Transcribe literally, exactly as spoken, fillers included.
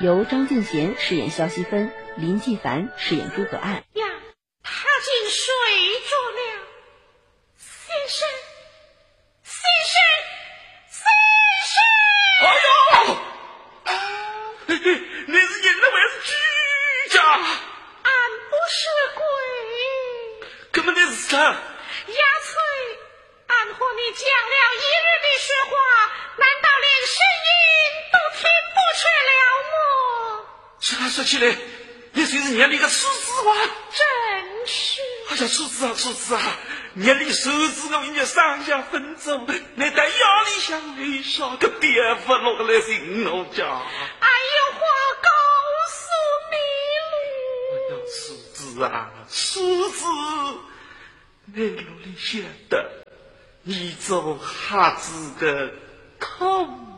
由张敬贤饰演萧锡芬，林继凡饰演诸葛岸。 呀，他竟睡着了！先生，先生，先生！ 哎呦，你是人了还是居家？ 俺不是鬼。 根本你是啥？ 亚翠，俺和你讲了一日的说话，难道连声音都听不出了么？ 是啊，说起来，你虽是眼里个狮子吧？ 真是。 哎呀，狮子啊，狮子啊，眼里手指我人家上下分走，你在腰里向微笑，个蝙蝠落来寻我家。 俺有话告诉你了。 哎呀，狮子啊，狮子，你努力晓得，你做孩子的痛。